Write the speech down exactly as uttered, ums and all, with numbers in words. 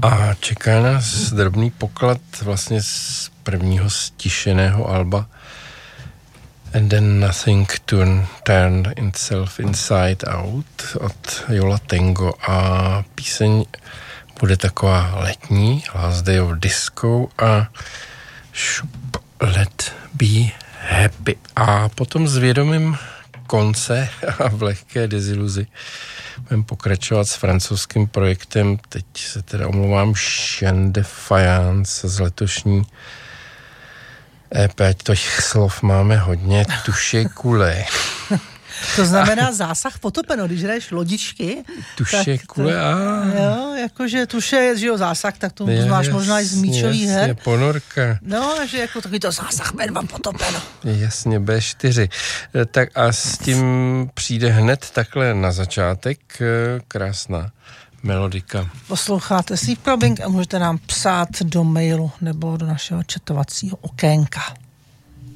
A čeká nás drobný poklad vlastně z prvního stišeného alba And Then Nothing Turn, Turned Itself Inside Out od Yola Tango a píseň bude taková letní, Last Day of Disco a šup, Let Be Happy. A potom s vědomím konce a v lehké deziluzi budeme pokračovat s francouzským projektem, teď se teda omlouvám, Chien de Faïence z letošní E P, těch slov máme hodně, Touché coulé. To znamená zásah potopeno, když hraješ lodičky. Touché coulé, a... Jo, jakože tuše je, že jo, zásah, tak to znáš možná i z míčových her. Jasně, ponorka. No, že jako takový to zásah, B dva potopeno. Jasně, bé čtyři. Tak a s tím přijde hned takhle na začátek krásná melodika. Posloucháte Sleep Clubbing a můžete nám psát do mailu nebo do našeho chatovacího okénka.